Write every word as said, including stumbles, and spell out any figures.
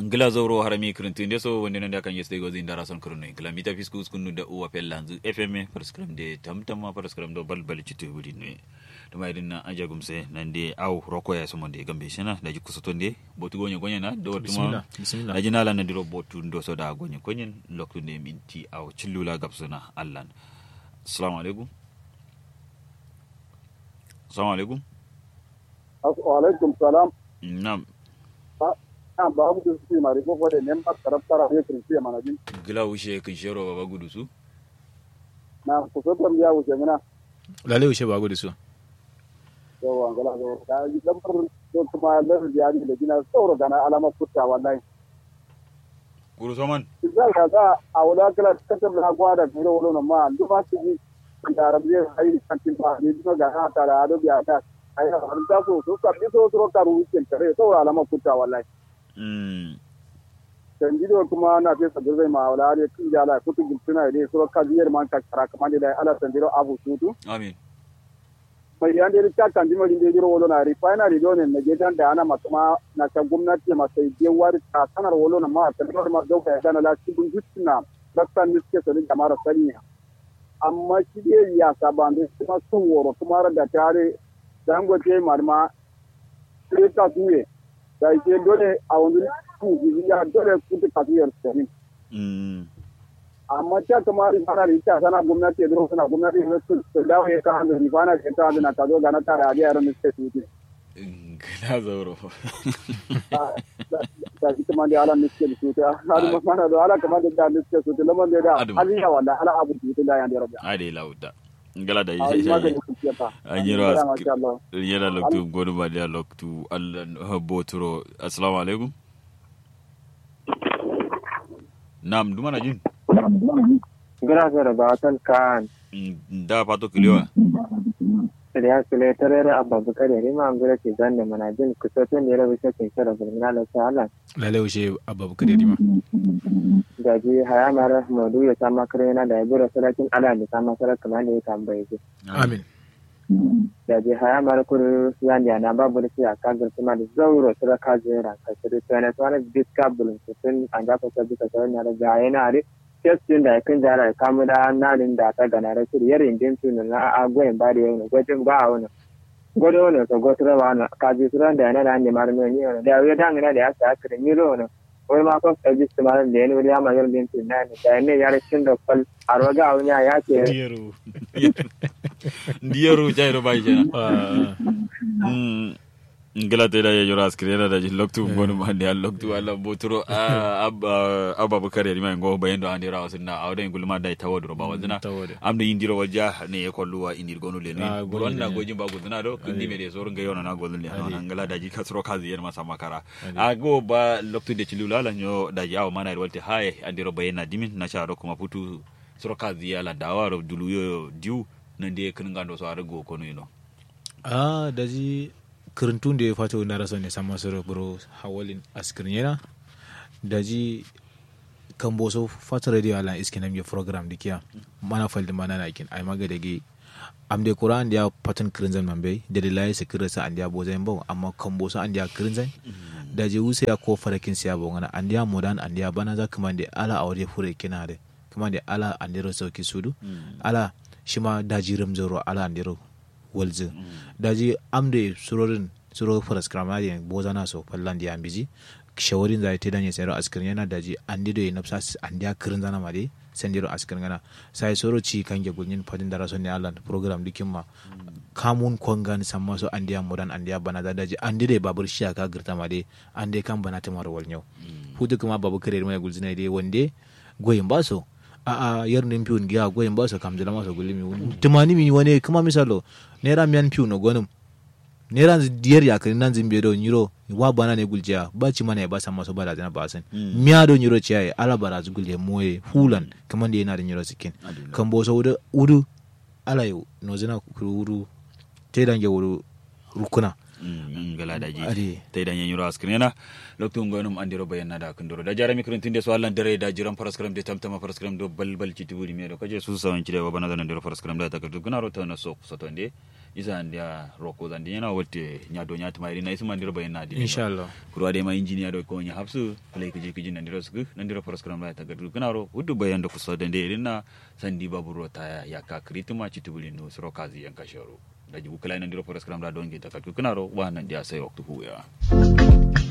ngila zawro harami krintin de so wonde nanda kan yeste gozi ndara son kurno ngila mita fiskus kunu da uwa pellanzu fm prescribe de tamtama prescribe do balbal citu wuri ne to mai dinna anja gumse nande aw roko ya somo de gambe shena da jikku sotonde botu gonya gonya na do tuma da jinala na diro botu ndo so da gonya konyen loktu de minti aw cillula gabsuna allan assalamu alaikum assalamu alaikum wa alaikum salam nam ah ba mu su mari ko da nem ba tarafara ne kirsi mana din gila ushe kin shero baba gudu su na ko so tam ya wuce mina lalle ushe ba gudu su yawa gala ga ka yi lambar to kuma da ya ni da gina sauro gana alama kutta wallahi guru soman idan ka ga a wala kala katar da kwa da kiro wala ma duk ba su ji da arabiya ai kantin ba ni duk ga ha ta da biya ta ai har da so so ka bi so so ka ru kin tare to alama kutta wallahi mm tanjido kuma na fesa zai ma wala ne kin jala kutu gintuna ne so ka biyar man ka kara kuma da ala tanjiro abu sutu amin mai yan da ta kan jima da jiro wolo na refinery don ne je dan da ana matuma na ta gwamnati ma sai je war ta sanar wolo na ma ta ma dauka da na la cikin gutuna dakkan miske so da mara saniya amma shi ne ya saban da kuma sun woro kuma da tare dangote marma sai ka tuye da ke dole a wani tuji ya dole kuta kafiyar sani amma ta kamar fara da ita sana gwamnati da suna gwamnati da su dawo ya kan da rifana da ta da ta zo ga na tare a yaran da suke tuji gila zauro ta shi kuma da ala miske da tuta har ma mana da ala kamar da da miske su da lamar da haliya wala ala abu tuta da yan da rabbi ade lauda ngala da yi anyira yera loktu godu ba dia loktu allan boturo assalamu alaikum nam duma na jin gara gara ba tan kan da pato kiliwa ya sele tarere abba bukare rima ngura ke zanne mana jin kusoto ne rabu sai shara bulmina la sala lalle ushe abba bukare rima gaji haya mara madu ya sama karena da ibura salatin ala da sama sarar kamar ne tambaye shi amin gaji haya mara kuru yan ya na babu da shi a kagar kuma da zauro sura ka jera ka shi to ne to ne discable sun an ga fata bisa sai na da yana re testin da kan jara kamu da narin da ta gana da shi yarin din tun na agwayin ba da yau gwajin ba wani gwado ne to gotra ba na kaji sura da yana da ne marme ni da ya dangana da ya sa ka ni ro ne wai ma ko kaji sura da ne wani ma yar din tun na ne da ne yar cin da fal arwaga wani ya ce diyaru diyaru jairo bai jana mm ngala te da yoro askrena da loktu gonu mande al loktu alla boturo abba abba bukare rima ngo bayendo ande rawo sinna awde ngulma dai tawodro ba wazina amde indiro wajja ne e kolluwa indir gonu le ne wonna gojin ba guduna do kindi me de sor ngayo na gonu le non ngala daji kasro kazi yer masa makara ago ba loktu de cilula la nyo daji aw mana wolte haye andiro bayena dimin na charo kuma putu soro kazi ala dawaro duluyo diu nande kun ngando so argo kono ino ah daji kirintun da ya fata wani rasa ne sama su ruburo hawalin askirin yana da ji kan boso fata radio ala iskin amye program da kiya mana faldi mana na kin ai maga da ge amde qur'an da ya fatan kirinzan mambe da lillahi se kirasa an da bozan bawo amma kan boso an da kirinzan da ji wusa ya ko farakin siya bawo ngana an da modan an da bana za kuma da ala aure fure kina da kuma da ala an da sauki sudu ala shima da jirim zoro ala an da walze daji amde surorin suro faras kramadi bozana so fallan di ambiji shawarin zai te danye sayro askirin yana daji andi do nafsa andi akirin zana made sendiro askirin gana sai soro ci kange gulnin fadin da rason ne Allah program dikin ma kamun kongan samma so andi modan andi bana da daji andi de babur shi aka girta made andi kan bana ta marwal nyau hudu kuma babu kare mai gulzina dai wande goyin baso a a yar nin piun giya goyin baso kam jala maso gulimi tumani mi wane kuma misalo nera mian piu no gonum nera diyar ya kan nan zimbe do nyiro wa bana ne guljiya ba ci mana ba san maso bada na ba san miya do nyiro ciyaye ala bara zugulje moye hulan kaman da yana da nyiro sikin kan bo so wudu wudu ala yo no zina wudu te dange wudu rukuna ngala daji te dan nyiro askrena loktu ngonum andiro bayanna da kundoro da jarami kurintinde so Allah dare da jiran paraskram de tamtama paraskram do balbal ci tiburi me do kaje su sawan ci de bana da ndiro paraskram da ta ka duguna ro to na so so to nde isa ndia roko zandi yana wote nyado nyati mai na isuma ndiro bayina di inshallah kurwa de ma engineer do ko nya hapsu play kiji kiji nandiro sugu nandiro program la ta gadu kanaro wudu bayan da kuso da ndere na sandi baburo ta ya ka kritima chitubuli no sro kazi yan kashoro da jibu kala nandiro program la don ge ta gadu kanaro wa nan dia sai waktu huya